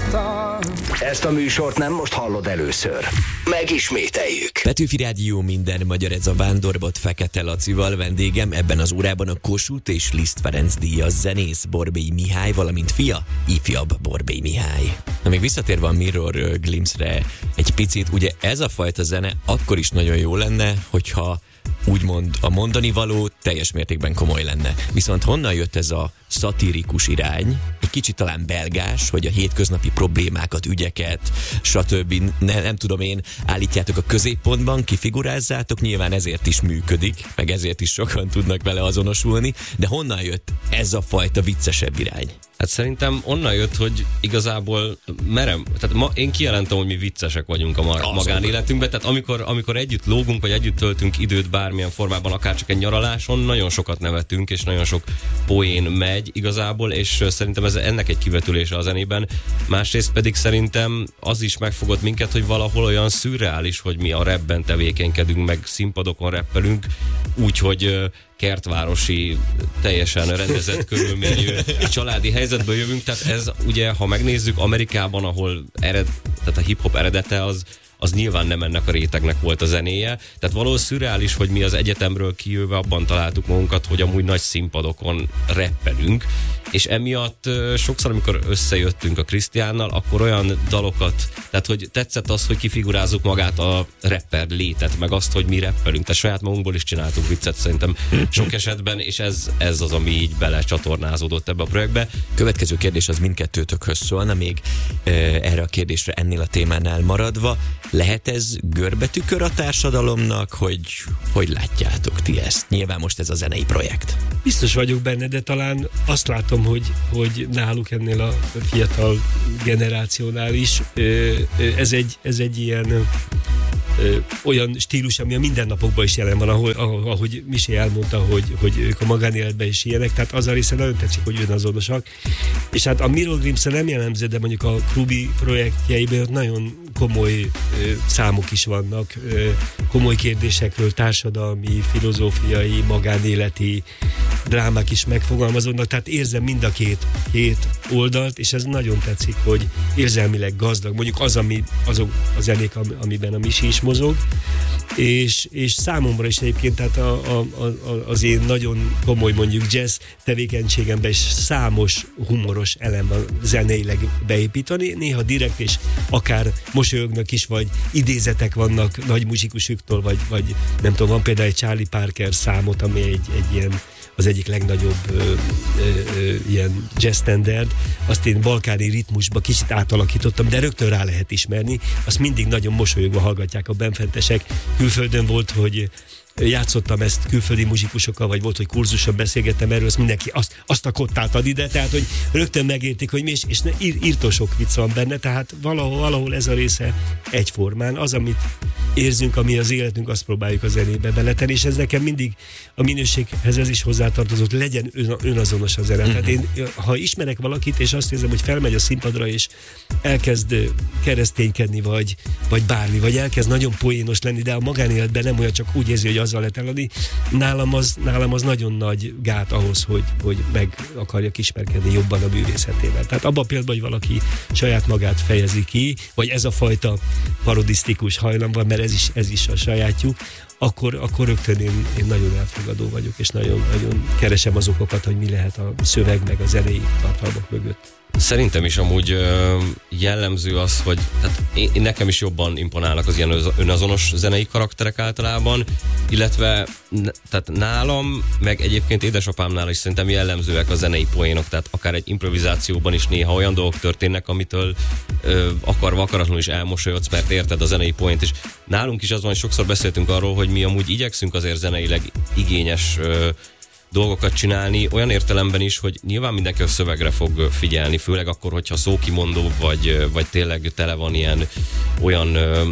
Ezt a műsort nem most hallod először. Megismételjük. Petőfi Rádió, minden magyar, ez a Vándorbot Fekete Lacival. Vendégem ebben az órában a Kossuth és Liszt Ferenc díjas zenész Borbély Mihály, valamint fia, ifjabb Borbély Mihály. Na, még visszatérve a Mirror Glimpse-re egy picit, ugye ez a fajta zene akkor is nagyon jó lenne, hogyha úgymond a mondani való teljes mértékben komoly lenne. Viszont honnan jött ez a szatirikus irány? Egy kicsit talán belgás, hogy a hétköznapi problémákat, ügyeket, stb. Nem tudom én, állítjátok a középpontban, kifigurázzátok, nyilván ezért is működik, meg ezért is sokan tudnak vele azonosulni, de honnan jött ez a fajta viccesebb irány? Hát szerintem onnan jött, hogy igazából én kijelentem, hogy mi viccesek vagyunk a magánéletünkben, tehát amikor együtt lógunk, vagy együtt töltünk időt bármilyen formában, akár csak egy nyaraláson, nagyon sokat nevetünk, és nagyon sok poén megy igazából, és szerintem ez ennek egy kivetülése a zenében. Másrészt pedig szerintem az is megfogott minket, hogy valahol olyan szürreális, hogy mi a rapben tevékenykedünk, meg színpadokon rappelünk, úgyhogy kertvárosi, teljesen rendezett körülményű családi helyzetből jövünk, tehát ez ugye, ha megnézzük Amerikában, ahol tehát a hip-hop eredete az nyilván nem ennek a rétegnek volt a zenéje. Tehát valahol szürreális, hogy mi az egyetemről kijöve abban találtuk magunkat, hogy amúgy nagy színpadokon rappelünk, és emiatt sokszor, amikor összejöttünk a Krisztiánnal, akkor olyan dalokat, tehát hogy tetszett az, hogy kifigurázzuk magát a rapper létet, meg azt, hogy mi rappelünk, tehát saját magunkból is csináltunk viccet szerintem sok esetben, és ez az, ami így belecsatornázódott ebbe a projektbe. Következő kérdés az mindkettőtökhöz szólna, még erre a kérdésre ennél a témánál maradva. Lehet ez görbetükör a társadalomnak, hogy látjátok ti ezt? Nyilván most ez a zenei projekt. Biztos vagyok benne, de talán azt látom, hogy náluk ennél a fiatal generációnál is ez egy ilyen olyan stílus, ami a mindennapokban is jelen van, ahogy Misi elmondta, hogy ők a magánéletben is ilyenek, tehát az a része nagyon tetszik, hogy önazonosak. És hát a Mirror Glimpse nem jellemző, de mondjuk a Klubi projektjeiben nagyon komoly számok is vannak, komoly kérdésekről, társadalmi, filozófiai, magánéleti drámák is megfogalmazódnak, tehát érzem mind a két oldalt, és ez nagyon tetszik, hogy érzelmileg gazdag, mondjuk azok a zenék, amiben a Misi is mozog, és számomra is egyébként, tehát az én nagyon komoly mondjuk jazz tevékenységemben is számos humoros elem van zeneileg beépíteni, néha direkt és akár mosolyognak is, vagy idézetek vannak nagy muzsikusoktól, vagy nem tudom, van például egy Charlie Parker számot, ami egy ilyen az egyik legnagyobb ilyen jazz standard, azt én balkáni ritmusba kicsit átalakítottam, de rögtön rá lehet ismerni, azt mindig nagyon mosolyogva hallgatják a benfentesek. Külföldön volt, hogy játszottam ezt külföldi muzsikusokkal, vagy volt, hogy kurzuson beszélgettem erről, azt mindenki azt a kottát ad ide, tehát hogy rögtön megértik, hogy mi is, és írtó sok vicc van benne, tehát valahol ez a része egyformán. Az, amit érzünk, ami az életünk, azt próbáljuk a zenébe beletenni, és ez nekem mindig a minőséghez ez is hozzátartozott, legyen önazonos a zene. Tehát én, ha ismerek valakit, és azt érzem, hogy felmegy a színpadra, és elkezd kereszténykedni, vagy bármi, vagy elkezd nagyon poénos lenni, de a magánéletben nem olyan, csak úgy érzi, hogy azzal lehet eladni. Nálam az nagyon nagy gát ahhoz, hogy meg akarjak ismerkedni jobban a művészetével. Tehát abban például, hogy valaki saját magát fejezi ki, vagy ez a fajta parodisztikus hajlam van, mert ez is a sajátjuk, akkor rögtön én nagyon elfogadó vagyok, és nagyon, nagyon keresem az okokat, hogy mi lehet a szöveg meg a zenei tartalmak mögött. Szerintem is amúgy jellemző az, hogy tehát nekem is jobban imponálnak az ilyen önazonos zenei karakterek általában, illetve tehát nálam, meg egyébként édesapámnál is szerintem jellemzőek a zenei poénok, tehát akár egy improvizációban is néha olyan dolgok történnek, amitől akarva akaratlanul is elmosolyodsz, mert érted a zenei poént, és nálunk is az van, hogy sokszor beszéltünk arról, hogy mi amúgy igyekszünk azért zeneileg igényes dolgokat csinálni, olyan értelemben is, hogy nyilván mindenki a szövegre fog figyelni, főleg akkor, hogyha szókimondó, vagy tényleg tele van ilyen olyan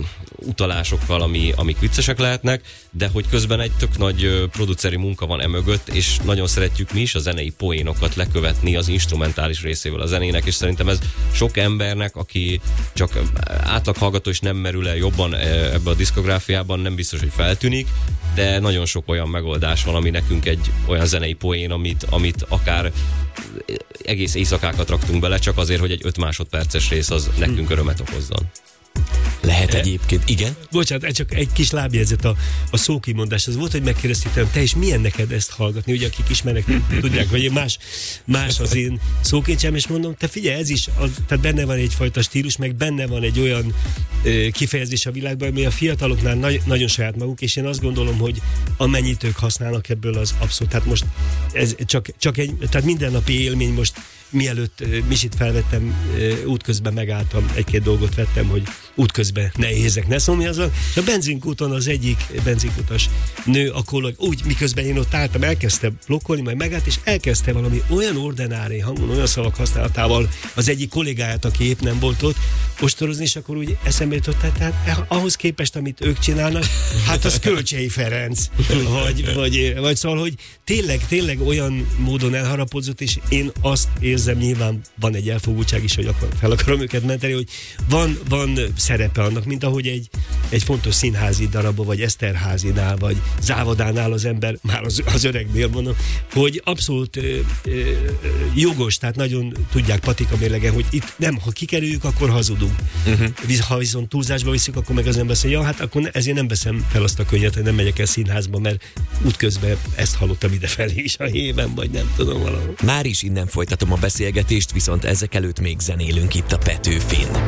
utalásokkal, amik viccesek lehetnek, de hogy közben egy tök nagy produceri munka van emögött, és nagyon szeretjük mi is a zenei poénokat lekövetni az instrumentális részével a zenének, és szerintem ez sok embernek, aki csak átlaghallgató és nem merül el jobban ebbe a diszkográfiában, nem biztos, hogy feltűnik, de nagyon sok olyan megoldás van, ami nekünk egy olyan zenei poén, amit akár egész éjszakákat raktunk bele, csak azért, hogy egy 5 másodperces rész az nekünk örömet okozzon. Lehet egyébként, igen? Bocsánat, csak egy kis lábjegyzet a szókimondás. Az volt, hogy megkérdeztem, te is milyen neked ezt hallgatni, ugye akik ismernek, tudják, hogy más az én szókincsem, és mondom, te figyelj, ez is, tehát benne van egyfajta stílus, meg benne van egy olyan kifejezés a világban, ami a fiataloknál nagyon saját maguk, és én azt gondolom, hogy amennyit ők használnak ebből, az abszolút. Tehát most ez csak egy, tehát mindennapi élmény most, mielőtt Misit felvettem, útközben megálltam, egy-két dolgot vettem, hogy útközben ne éhezek, ne szomjazzak. A benzinkúton az egyik benzinkutas nő, akkor úgy, miközben én ott álltam, elkezdte blokkolni, majd megállt, és elkezdte valami olyan ordinári hangon, olyan szavak használatával az egyik kollégáját, aki épp nem volt ott, ostorozni, és akkor úgy eszembe jutott, tehát ahhoz képest, amit ők csinálnak, hát az Kölcsey Ferenc, vagy szóval, hogy tényleg olyan módon elharapozott, és én azt érzem, nyilván van egy elfogultság is, hogy fel akarom őket menteni, hogy van szerepe annak, mint ahogy egy fontos színházi darabban, vagy Eszterházinál, vagy Závodánál az ember, már az öregnél mondom, hogy abszolút jogos, tehát nagyon tudják patika mérlegen, hogy itt nem, ha kikerüljük, akkor hazudunk. Ha viszont túlzásba viszik, akkor meg az ember mondja, hát akkor ezért nem veszem fel azt a könyvet, hogy nem megyek el színházba, mert útközben ezt hallottam idefelé is a héven, vagy nem tudom valahol. Már is innen folytatom a beszélgetést, viszont ezek előtt még zenélünk itt a Petőfin.